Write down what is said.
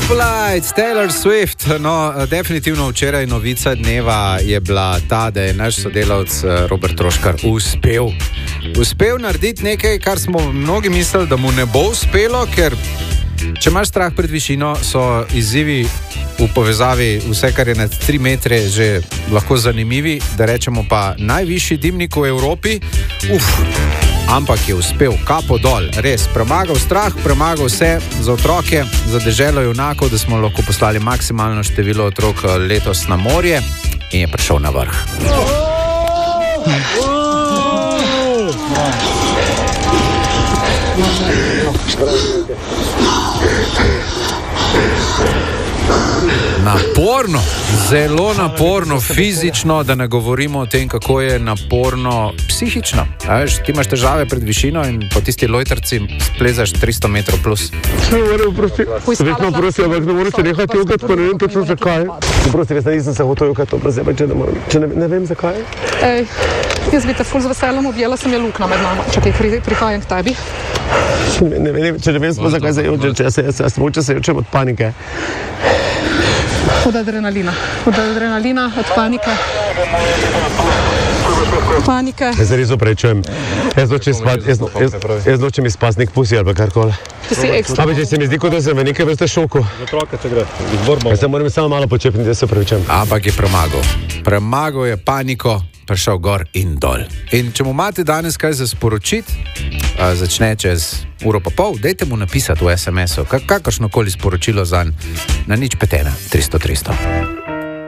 Lights, Taylor Swift. No, definitivno včeraj novica dneva je bila ta, da je naš sodelavec Robert Troškar uspel narediti nekaj, kar smo mnogi mislili, da mu ne bo uspelo, ker če imaš strah pred višino, so izzivi v povezavi vse, kar je nad 3 metre, že lahko zanimivi, da rečemo pa najvišji dimnik v Evropi. Ampak je uspel, kapo dol, res, premagal strah, premagal vse za otroke, za deželo junakov, da smo lahko poslali maksimalno število otrok letos na morje in je prišel na vrh. Naporno, zelo naporno, fizično, da ne govorimo o tem, kako je naporno psihično. Veš, ti imaš težave pred višino in po tisti lojtrci splezaš 300 metrov plus. Vedno prosim, ampak ne morete nehati jogati, pa ne vem točno zakaj. Prosim, res nisem se hotel jogati obrazebe, če ne vem zakaj. Ej, jaz bi te ful z veseljem objela, sem je lukna med nama. Čakaj, prihajam k tebi. Če ne vem sploh zakaj se jočem, če se jočem od panike. Od adrenalina, od panike. Jaz se res oprečujem. Jaz nočem izpasti nek pusi ali karkoli. Ti si ekstra. Če se mi zdi, kot da sem v nekaj vrste šoku. Za otroke, če gre, izbor bo. Jaz se moram samo malo počepniti, da se oprečujem. Ampak je premagal. Premagal je paniko, prišel gor in dol. In če mu imate danes kaj za sporočiti, začne čez uro pa pol, dajte mu napisati v SMS-u, kakršnokoli sporočilo zanj na 051 300 300.